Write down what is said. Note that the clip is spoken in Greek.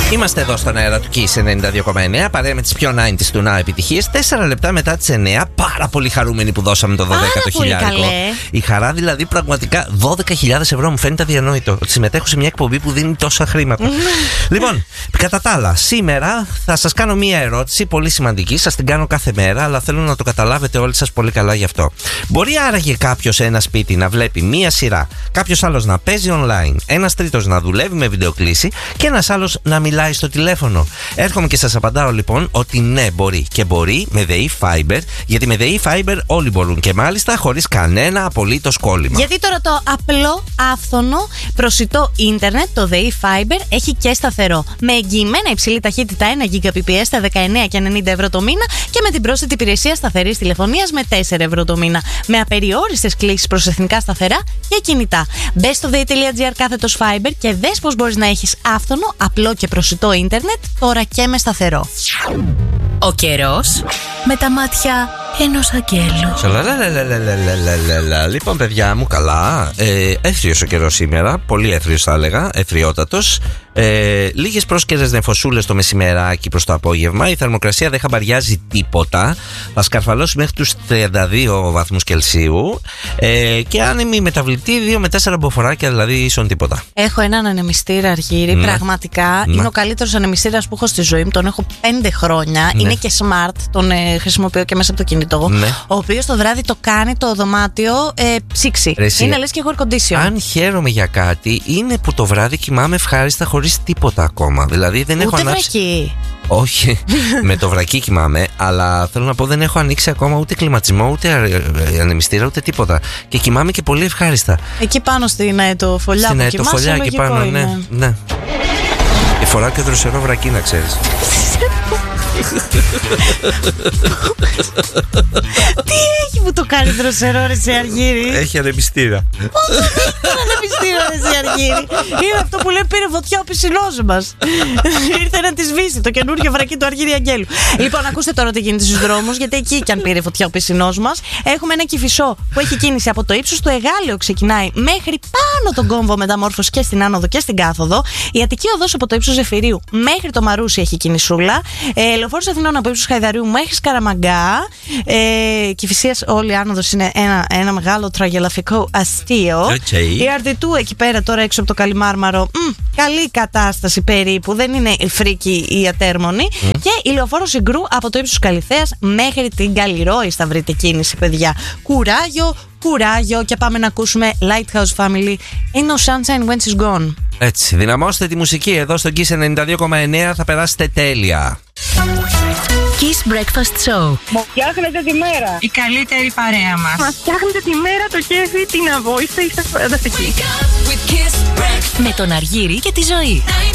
Είμαστε εδώ στον αέρα του Kiss 92,9 παρέα με τις πιο 90s του Now επιτυχίες. 4 λεπτά μετά τις 9. Πάρα πολύ χαρούμενοι που δώσαμε το 12.000. Η χαρά δηλαδή πραγματικά 12.000 ευρώ μου φαίνεται αδιανόητο. Ότι συμμετέχω σε μια εκπομπή που δίνει τόσα χρήματα. Λοιπόν, κατά τα άλλα, σήμερα θα σας κάνω μια ερώτηση πολύ σημαντική. Σας την κάνω κάθε μέρα, αλλά θέλω να το καταλάβετε όλοι σας πολύ καλά γι' αυτό. Μπορεί άραγε κάποιος σε ένα σπίτι να βλέπει μία σειρά, κάποιος άλλος να παίζει online, ένας τρίτος να δουλεύει με βιντεοκλήση και ένας άλλος να μιλάει στο τηλέφωνο? Έρχομαι και σας απαντάω λοιπόν ότι ναι, μπορεί. Και μπορεί με ΔΕΗ Fiber, γιατί με ΔΕΗ Fiber όλοι μπορούν και μάλιστα χωρίς κανένα απολύτως κόλλημα. Γιατί τώρα το απλό, άφθονο, προσιτό ίντερνετ, το ΔΕΗ Fiber, έχει και σταθερό. Με εγγυημένα υψηλή ταχύτητα 1 Gbps στα 19,90 ευρώ το μήνα και με την πρόσθετη υπηρεσία σταθερής τηλεφωνίας με 4 ευρώ το μήνα. Με απεριόριστες κλήσεις προς εθνικά σταθερά και κινητά. Μπες στο ΔΕΗ.gr/Fiber και δες πώς μπορείς να έχεις άφθονο, απλό και προσιτό ίντερνετ τώρα και με σταθερό. Ο καιρός με τα μάτια ενός αγγέλου. Λοιπόν, παιδιά μου, καλά. Έθριος ο καιρός σήμερα. Πολύ έθριος θα έλεγα. Εθριότατος. Λίγες πρόσκαιρες νεφωσούλες το μεσημεράκι προς το απόγευμα. Η θερμοκρασία δεν χαμπαριάζει τίποτα. Θα σκαρφαλώσει μέχρι τους 32 βαθμούς Κελσίου. Και άνεμη μεταβλητή 2 με 4 μποφοράκια, δηλαδή ίσον τίποτα. Έχω έναν ανεμιστήρα, Αργύρη. Ναι. Πραγματικά είναι ο καλύτερος ανεμιστήρας που έχω στη ζωή μου. Τον έχω 5 χρόνια. Ναι. Είναι και smart. Τον χρησιμοποιώ και μέσα από το κινητό. Ναι. Ο οποίος το βράδυ το κάνει το δωμάτιο ψήξη. Είναι λες και έχω air condition. Αν χαίρομαι για κάτι, είναι που το βράδυ κοιμάμαι ευχάριστα χωρίς τίποτα ακόμα. Δηλαδή δεν έχω ανάψει. Βρακί. Όχι, με το βρακί κοιμάμαι, αλλά θέλω να πω δεν έχω ανοίξει ακόμα ούτε κλιματισμό, ούτε ανεμιστήρα, ούτε τίποτα. Και κοιμάμαι και πολύ ευχάριστα. Εκεί πάνω στην αετοφολιά που κοιμάσαι, εκεί πάνω, ναι. Και φοράω και δροσερό βρακί, να ξέρεις. Τι έχει που το κάνει δροσερό, ρε σε Αργύρη? Έχει ανεμιστήρα. Όσο δεν ήταν ανεμιστήρα, ρε σε Αργύρη? Είναι αυτό που λέει πήρε φωτιά ο πισινός μας. Ήρθε να τη σβήσει το καινούργιο βρακί του Αργύρη Αγγέλου. Λοιπόν, ακούστε τώρα τι γίνεται στους δρόμους, γιατί εκεί κι αν πήρε φωτιά ο πισινός μας. Έχουμε ένα Κηφισό που έχει κίνηση από το ύψος του Εγάλεο, ξεκινάει μέχρι πάνω τον κόμβο μεταμόρφωση και στην άνοδο και στην κάθοδο. Η Αττική οδός από το ύψος Ζεφυρίου μέχρι το Μαρούσι έχει κινησούλα. Λεωφόρος Αθηνών από ύψος Χαϊδαρίου μέχρι Σκαραμαγκά. Κηφισίας όλη η άνοδος είναι ένα μεγάλο τραγελαφικό αστείο. Η Αρδιτού εκεί πέρα τώρα έξω από το Καλιμάρμαρο, καλή κατάσταση περίπου, δεν είναι φρίκη η ατέρμονη. Και η Λεωφόρος Συγκρού από το ύψος Καλιθέας μέχρι την Καλλιρόη θα βρείτε κίνηση, παιδιά. Κουράγιο και πάμε να ακούσουμε Lighthouse Family, Ain't No Sunshine When She's Gone. Έτσι, δυναμώστε τη μουσική εδώ στο Kiss 92,9, θα περάσετε τέλεια. Kiss Breakfast Show. Μου φτιάχνετε τη μέρα. Η καλύτερη παρέα μας. Μας φτιάχνετε τη μέρα, το κέφι, την αβόηστε, είστε φανταστικοί. Με τον Αργύρη και τη Ζωή.